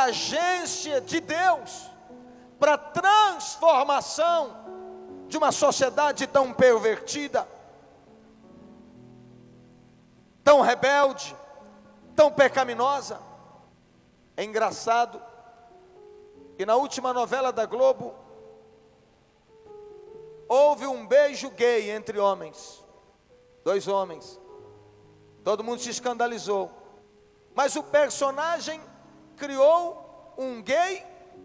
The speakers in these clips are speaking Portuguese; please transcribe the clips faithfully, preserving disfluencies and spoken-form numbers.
agência de Deus para a transformação de uma sociedade tão pervertida, tão rebelde, tão pecaminosa. É engraçado que na última novela da Globo houve um beijo gay entre homens, dois homens. Todo mundo se escandalizou, mas o personagem criou um gay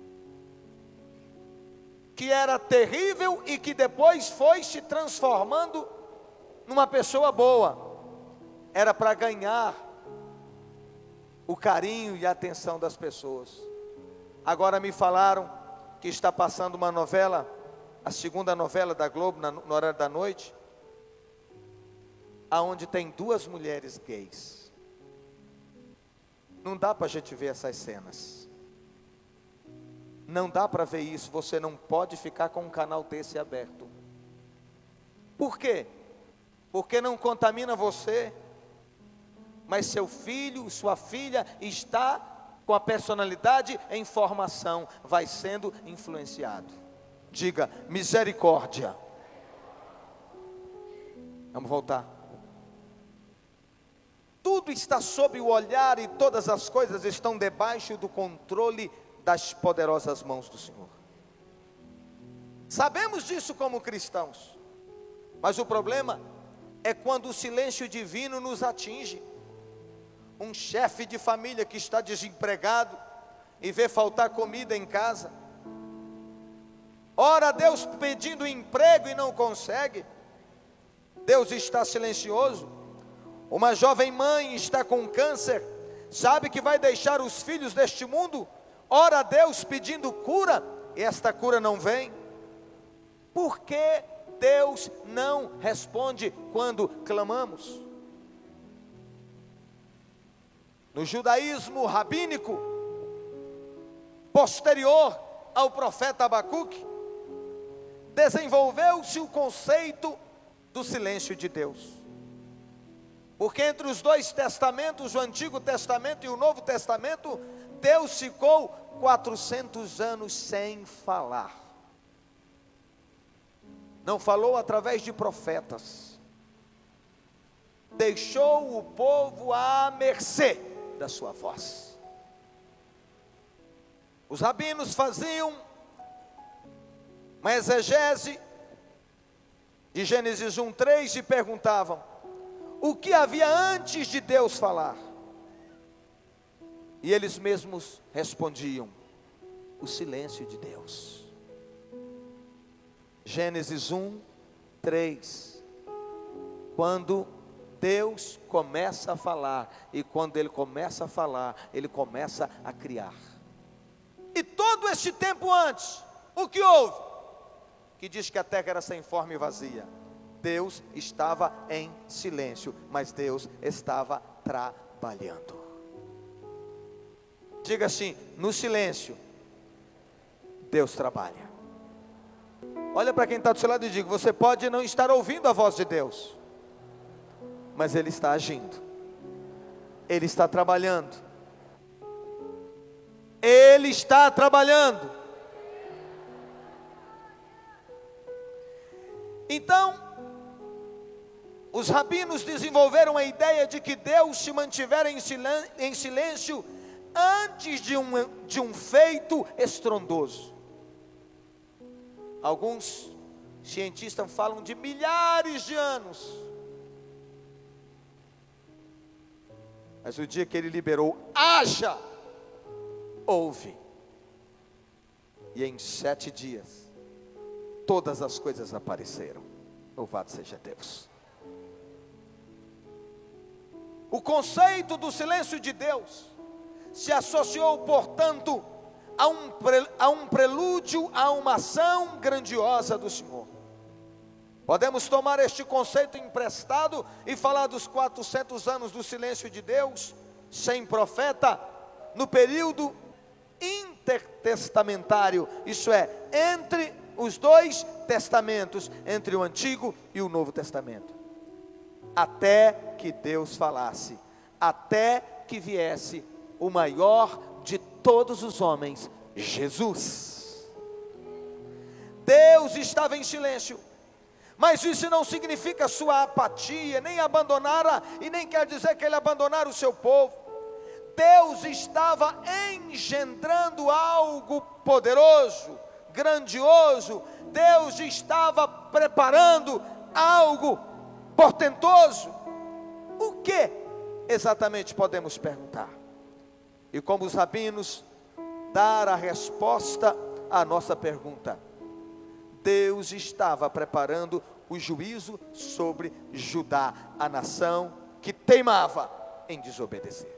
que era terrível e que depois foi se transformando numa pessoa boa. Era para ganhar o carinho e a atenção das pessoas. Agora me falaram que está passando uma novela, a segunda novela da Globo, na, no horário da noite, aonde tem duas mulheres gays. Não dá para a gente ver essas cenas. Não dá para ver isso. Você não pode ficar com um canal desse aberto. Por quê? Porque não contamina você, mas seu filho, sua filha está com a personalidade em formação, vai sendo influenciado. Diga, misericórdia. Vamos voltar. Tudo está sob o olhar e todas as coisas estão debaixo do controle das poderosas mãos do Senhor. Sabemos disso como cristãos, mas o problema é quando o silêncio divino nos atinge. Um chefe de família que está desempregado e vê faltar comida em casa, ora a Deus pedindo emprego e não consegue, Deus está silencioso. Uma jovem mãe está com câncer, sabe que vai deixar os filhos deste mundo, ora a Deus pedindo cura, e esta cura não vem. Por que Deus não responde quando clamamos? No judaísmo rabínico, posterior ao profeta Abacuque, desenvolveu-se o conceito do silêncio de Deus. Porque entre os dois testamentos, o Antigo Testamento e o Novo Testamento, Deus ficou quatrocentos anos sem falar. Não falou através de profetas. Deixou o povo à mercê da sua voz. Os rabinos faziam uma exegese de Gênesis um, três e perguntavam: o que havia antes de Deus falar? E eles mesmos respondiam: o silêncio de Deus. Gênesis um, três. Quando Deus começa a falar, e quando Ele começa a falar, Ele começa a criar. E todo este tempo antes, o que houve? Que diz que a terra era sem forma e vazia. Deus estava em silêncio, mas Deus estava trabalhando. Diga assim: no silêncio, Deus trabalha. Olha para quem está do seu lado e diga: você pode não estar ouvindo a voz de Deus, mas Ele está agindo, Ele está trabalhando, Ele está trabalhando. Então, os rabinos desenvolveram a ideia de que Deus se mantivera em silêncio, em silêncio antes de um, de um feito estrondoso. Alguns cientistas falam de milhares de anos. Mas o dia que Ele liberou, haja, houve. E em sete dias, todas as coisas apareceram. Louvado seja Deus. O conceito do silêncio de Deus se associou, portanto, a um, pre, a um prelúdio, a uma ação grandiosa do Senhor. Podemos tomar este conceito emprestado e falar dos quatrocentos anos do silêncio de Deus, sem profeta, no período intertestamentário, isso é, entre os dois testamentos, entre o Antigo e o Novo Testamento, até que Deus falasse, até que viesse o maior de todos os homens, Jesus. Deus estava em silêncio, mas isso não significa sua apatia, nem abandonar, e nem quer dizer que ele abandonara o seu povo. Deus estava engendrando algo poderoso, grandioso. Deus estava preparando algo portentoso. O que exatamente podemos perguntar? E como os rabinos, dar a resposta à nossa pergunta. Deus estava preparando o juízo sobre Judá, a nação que teimava em desobedecer.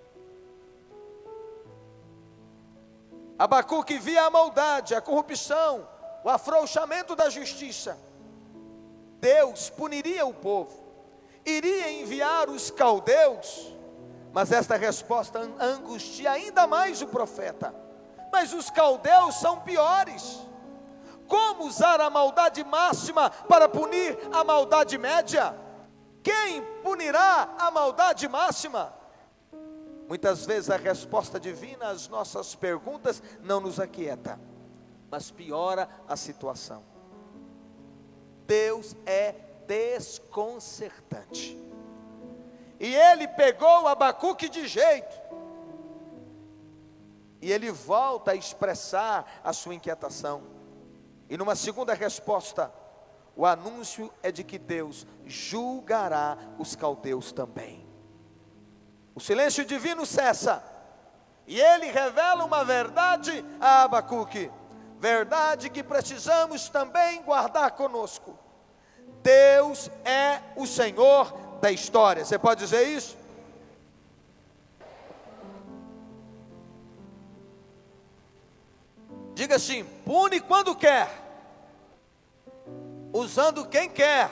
Abacuque via a maldade, a corrupção, o afrouxamento da justiça. Deus puniria o povo, iria enviar os caldeus, mas esta resposta angustia ainda mais o profeta. Mas os caldeus são piores. Como usar a maldade máxima para punir a maldade média? Quem punirá a maldade máxima? Muitas vezes a resposta divina às nossas perguntas não nos aquieta, mas piora a situação. Deus é desconcertante. E ele pegou Abacuque de jeito, e ele volta a expressar a sua inquietação. E numa segunda resposta, o anúncio é de que Deus julgará os caldeus também. O silêncio divino cessa, e ele revela uma verdade a Abacuque, verdade que precisamos também guardar conosco. Deus é o Senhor da história. Você pode dizer isso? Diga assim: pune quando quer, usando quem quer.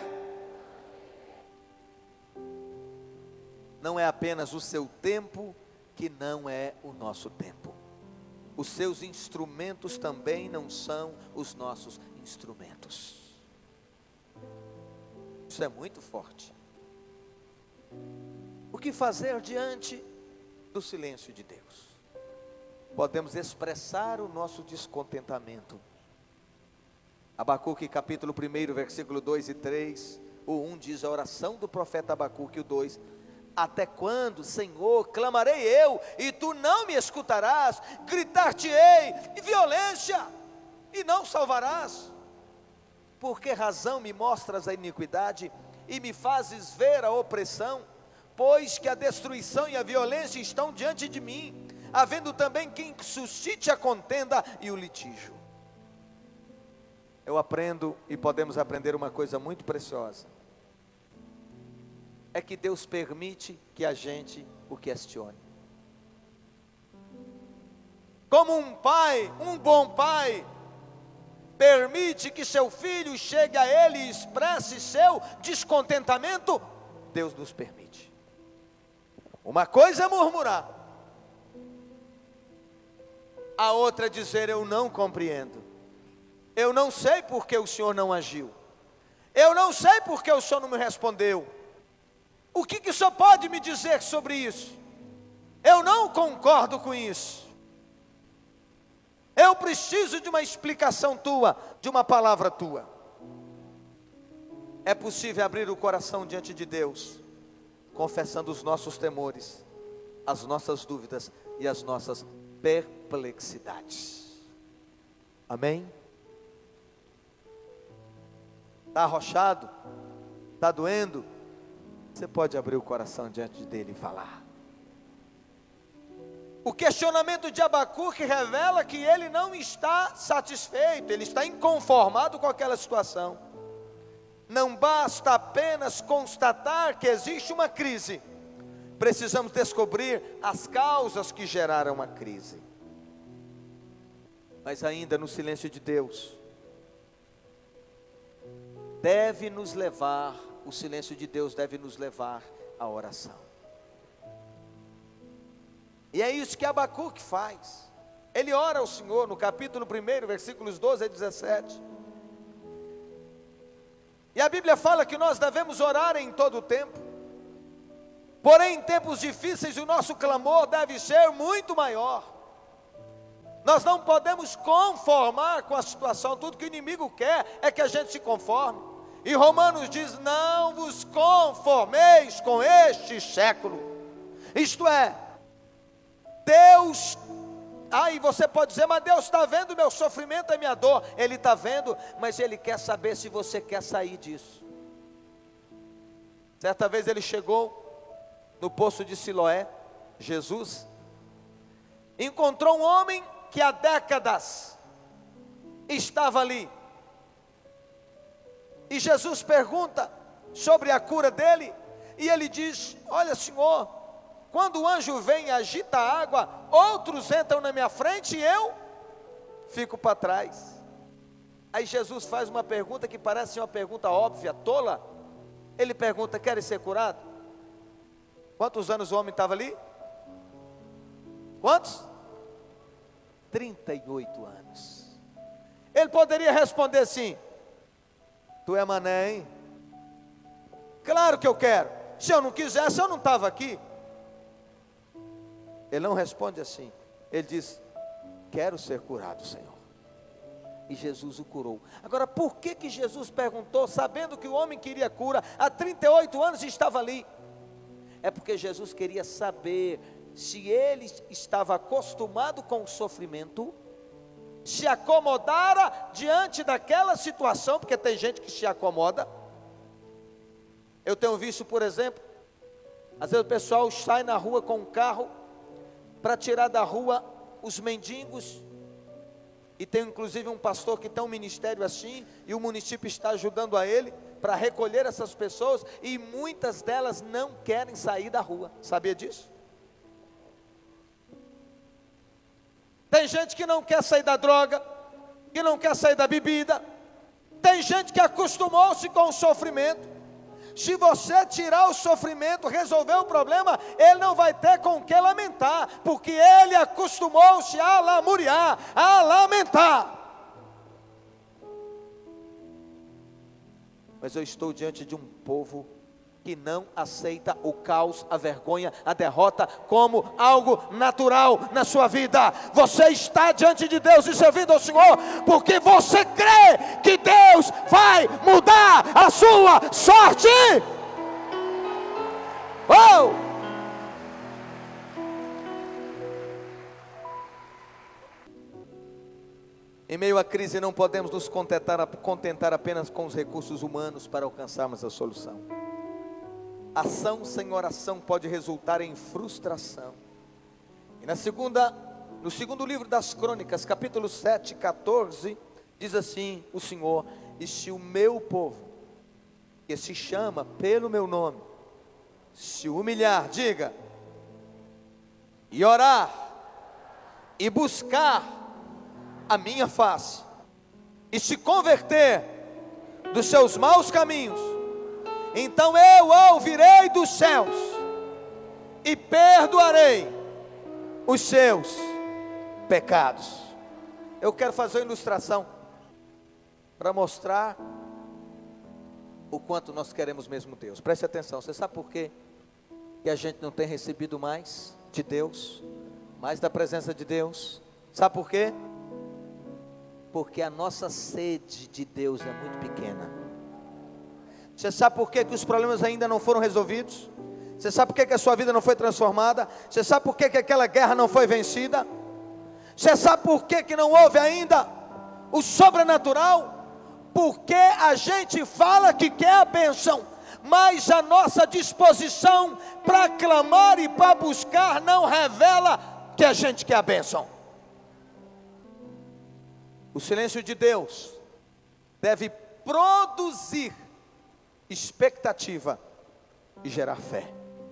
Não é apenas o seu tempo que não é o nosso tempo. Os seus instrumentos também não são os nossos instrumentos. Isso é muito forte. O que fazer diante do silêncio de Deus? Podemos expressar o nosso descontentamento. Abacuque capítulo um, versículo dois e três. O um diz a oração do profeta Abacuque, o dois: até quando, Senhor, clamarei eu, e tu não me escutarás? Gritar-te-ei em violência, e não salvarás. Por que razão me mostras a iniquidade, e me fazes ver a opressão? Pois que a destruição e a violência estão diante de mim, havendo também quem suscite a contenda e o litígio. Eu aprendo, e podemos aprender uma coisa muito preciosa: é que Deus permite que a gente o questione. Como um pai, um bom pai, permite que seu filho chegue a ele e expresse seu descontentamento, Deus nos permite. Uma coisa é murmurar, a outra é dizer: eu não compreendo, eu não sei porque o Senhor não agiu, eu não sei porque o Senhor não me respondeu. O que, que o Senhor pode me dizer sobre isso? Eu não concordo com isso. Eu preciso de uma explicação tua, de uma palavra tua. É possível abrir o coração diante de Deus, confessando os nossos temores, as nossas dúvidas e as nossas perplexidades. Amém? Está arrochado? Está doendo? Você pode abrir o coração diante dele e falar. O questionamento de Abacuque revela que ele não está satisfeito, ele está inconformado com aquela situação. Não basta apenas constatar que existe uma crise, precisamos descobrir as causas que geraram a crise. Mas ainda no silêncio de Deus, deve nos levar, o silêncio de Deus deve nos levar à oração. E é isso que Abacuque faz. Ele ora ao Senhor no capítulo um, versículos doze a dezessete. E a Bíblia fala que nós devemos orar em todo o tempo. Porém, em tempos difíceis, o nosso clamor deve ser muito maior. Nós não podemos conformar com a situação. Tudo que o inimigo quer é que a gente se conforme. E Romanos diz: não vos conformeis com este século. Isto é, Deus, aí você pode dizer, mas Deus está vendo o meu sofrimento e minha dor. Ele está vendo, mas Ele quer saber se você quer sair disso. Certa vez ele chegou no poço de Siloé, Jesus, encontrou um homem que há décadas estava ali. E Jesus pergunta sobre a cura dele, e ele diz: olha, Senhor, quando o anjo vem e agita a água, outros entram na minha frente e eu fico para trás. Aí Jesus faz uma pergunta que parece uma pergunta óbvia, tola. Ele pergunta: queres ser curado? Quantos anos o homem estava ali? Quantos? trinta e oito anos. Ele poderia responder assim: tu é mané, hein? Claro que eu quero. Se eu não quisesse, eu não estava aqui. Ele não responde assim. Ele diz: quero ser curado, Senhor. E Jesus o curou. Agora, por que que Jesus perguntou, sabendo que o homem queria cura, há trinta e oito anos estava ali? É porque Jesus queria saber se ele estava acostumado com o sofrimento, se acomodara diante daquela situação, porque tem gente que se acomoda. Eu tenho visto, por exemplo, às vezes o pessoal sai na rua com um carro para tirar da rua os mendigos, e tem inclusive um pastor que tem um ministério assim, e o município está ajudando a ele para recolher essas pessoas, e muitas delas não querem sair da rua. Sabia disso? Tem gente que não quer sair da droga, que não quer sair da bebida. Tem gente que acostumou-se com o sofrimento. Se você tirar o sofrimento, resolver o problema, ele não vai ter com o que lamentar, porque ele acostumou-se a lamuriar, a lamentar. Mas eu estou diante de um povo que não aceita o caos, a vergonha, a derrota como algo natural na sua vida. Você está diante de Deus e servindo ao Senhor porque você crê que Deus vai mudar a sua sorte. Oh! Em meio à crise não podemos nos contentar, contentar apenas com os recursos humanos para alcançarmos a solução. Ação sem oração pode resultar em frustração. E na segunda, no segundo livro das Crônicas, capítulo sete, quatorze, diz assim o Senhor: e se o meu povo, que se chama pelo meu nome, se humilhar, diga, e orar, e buscar a minha face, e se converter dos seus maus caminhos, então eu ouvirei dos céus e perdoarei os seus pecados. Eu quero fazer uma ilustração para mostrar o quanto nós queremos mesmo Deus. Preste atenção. Você sabe por quê que a gente não tem recebido mais de Deus, mais da presença de Deus? Sabe por quê? Porque a nossa sede de Deus é muito pequena. Você sabe por que que os problemas ainda não foram resolvidos? Você sabe por que que a sua vida não foi transformada? Você sabe por que que aquela guerra não foi vencida? Você sabe por que que não houve ainda o sobrenatural? Porque a gente fala que quer a bênção, mas a nossa disposição para clamar e para buscar não revela que a gente quer a bênção. O silêncio de Deus deve produzir expectativa e gerar fé.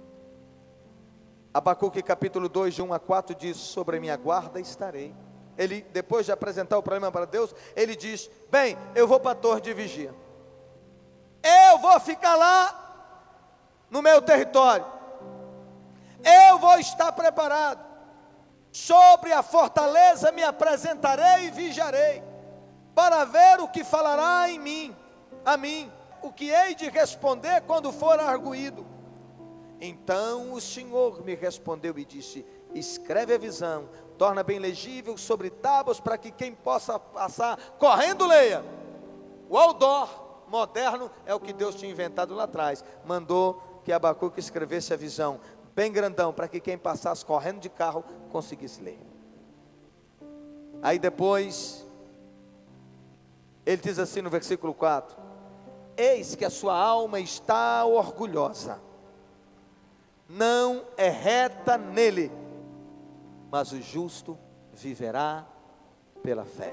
Abacuque capítulo dois, de um a quatro diz: sobre a minha guarda estarei. Ele, depois de apresentar o problema para Deus, ele diz: bem, eu vou para a torre de vigia, eu vou ficar lá no meu território, eu vou estar preparado, sobre a fortaleza me apresentarei e vigiarei, para ver o que falará em mim, a mim, o que hei de responder quando for arguído. Então o Senhor me respondeu e disse: escreve a visão, torna bem legível sobre tábuas, para que quem possa passar correndo leia. O outdoor moderno é o que Deus tinha inventado lá atrás. Mandou que Abacuque escrevesse a visão bem grandão, para que quem passasse correndo de carro conseguisse ler. Aí depois ele diz assim no versículo quatro: eis que a sua alma está orgulhosa, não é reta nele, mas o justo viverá pela fé.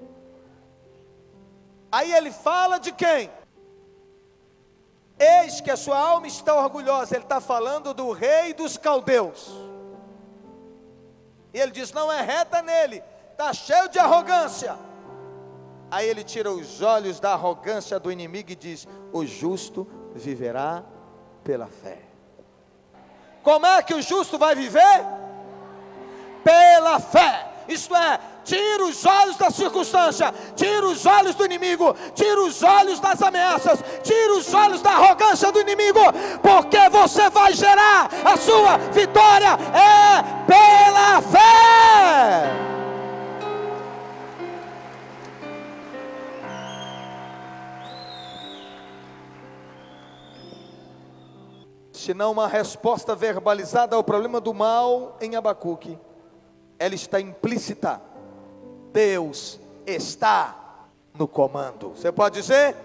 Aí ele fala de quem? Eis que a sua alma está orgulhosa. Ele está falando do rei dos caldeus. E ele diz: não é reta nele, está cheio de arrogância. Aí ele tira os olhos da arrogância do inimigo e diz: o justo viverá pela fé. Como é que o justo vai viver? Pela fé. Isto é, tira os olhos da circunstância, tira os olhos do inimigo, tira os olhos das ameaças, tira os olhos da arrogância do inimigo, porque você vai gerar a sua vitória é pela fé. Se não uma resposta verbalizada ao problema do mal em Abacuque, ela está implícita: Deus está no comando. Você pode dizer?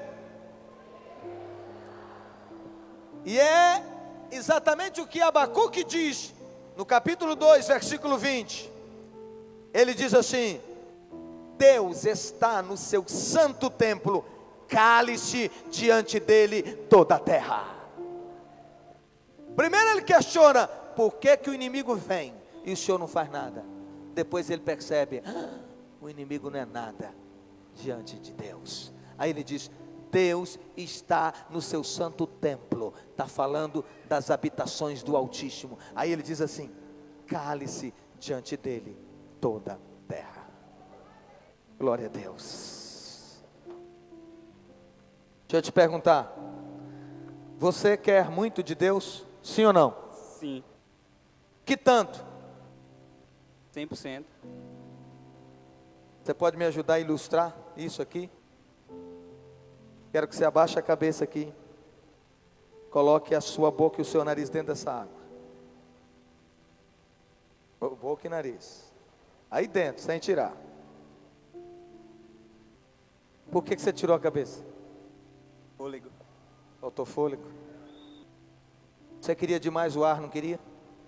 E é exatamente o que Abacuque diz no capítulo dois, versículo vinte. Ele diz assim: Deus está no seu santo templo, cale-se diante dele toda a terra. Primeiro ele questiona: por que que o inimigo vem e o Senhor não faz nada? Depois ele percebe: ah, o inimigo não é nada diante de Deus. Aí ele diz: Deus está no seu santo templo. Está falando das habitações do Altíssimo. Aí ele diz assim: cale-se diante dele toda a terra. Glória a Deus. Deixa eu te perguntar: você quer muito de Deus? Sim ou não? Sim. Que tanto? cem por cento. Você pode me ajudar a ilustrar isso aqui? Quero que você abaixe a cabeça aqui. Coloque a sua boca e o seu nariz dentro dessa água. Boca e nariz. Aí dentro, sem tirar. Por que que você tirou a cabeça? Fôlego. Faltou fôlego. Você queria demais o ar, não queria?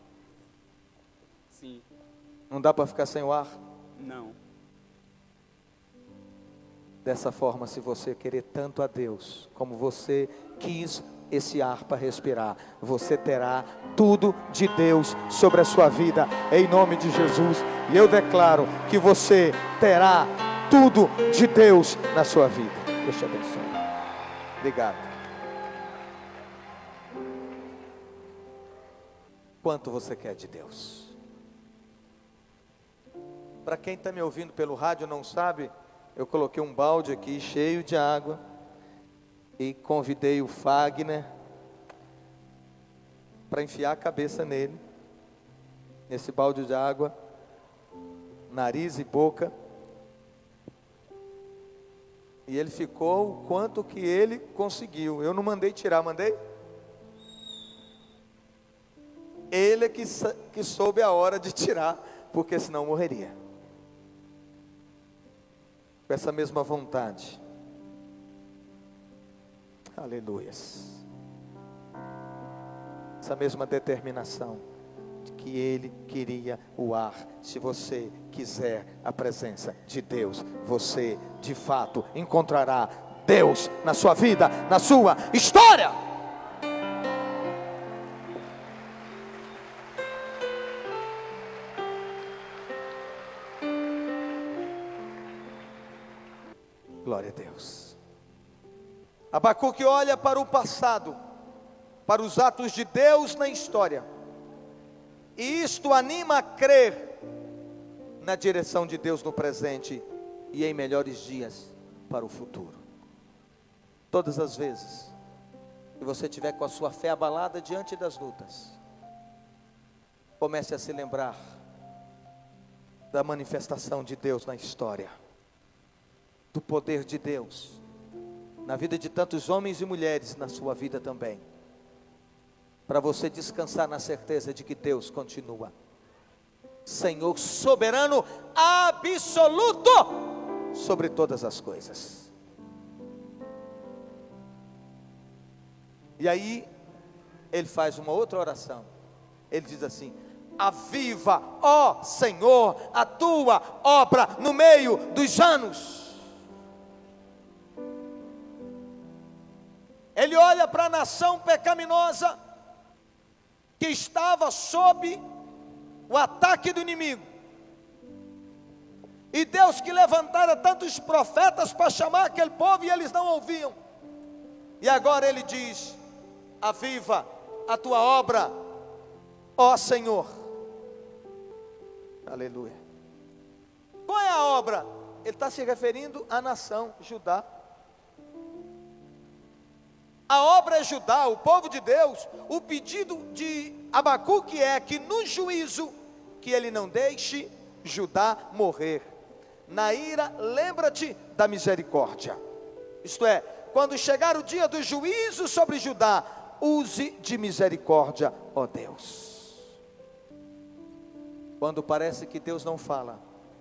Sim. Não dá para ficar sem o ar? Não. Dessa forma, se você querer tanto a Deus, como você quis esse ar para respirar, você terá tudo de Deus sobre a sua vida, em nome de Jesus. E eu declaro que você terá tudo de Deus na sua vida. Deus te abençoe. Obrigado. Quanto você quer de Deus? Para quem está me ouvindo pelo rádio não sabe, eu coloquei um balde aqui cheio de água e convidei o Fagner para enfiar a cabeça nele, nesse balde de água, nariz e boca, e ele ficou o quanto que ele conseguiu. Eu não mandei tirar, mandei? Ele é que, que soube a hora de tirar, porque senão morreria. Com essa mesma vontade. Aleluias. Essa mesma determinação de que ele queria o ar. Se você quiser a presença de Deus, você de fato encontrará Deus na sua vida, na sua história. Glória a Deus. Abacuque olha para o passado, para os atos de Deus na história, e isto anima a crer na direção de Deus no presente e em melhores dias para o futuro. Todas as vezes que você tiver com a sua fé abalada diante das lutas, comece a se lembrar da manifestação de Deus na história, do poder de Deus, na vida de tantos homens e mulheres, na sua vida também, para você descansar na certeza de que Deus continua Senhor soberano absoluto sobre todas as coisas. E aí ele faz uma outra oração. Ele diz assim: aviva, ó Senhor, a tua obra no meio dos anos. Ele olha para a nação pecaminosa que estava sob o ataque do inimigo, e Deus que levantara tantos profetas para chamar aquele povo e eles não ouviam. E agora ele diz: aviva a tua obra, ó Senhor. Aleluia. Qual é a obra? Ele está se referindo à nação Judá. A obra é Judá, o povo de Deus. O pedido de Abacuque é que no juízo, que ele não deixe Judá morrer. Na ira, lembra-te da misericórdia. Isto é, quando chegar o dia do juízo sobre Judá, use de misericórdia, ó Deus. Quando parece que Deus não fala,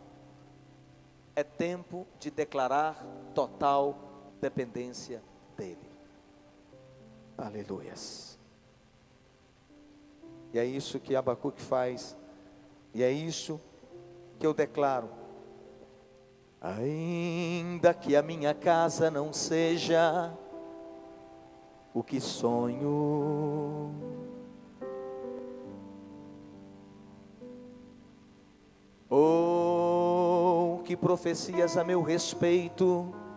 é tempo de declarar total dependência dEle. Aleluias. E é isso que Abacuque faz, e é isso que eu declaro. Ainda que a minha casa não seja o que sonho, ou que profecias a meu respeito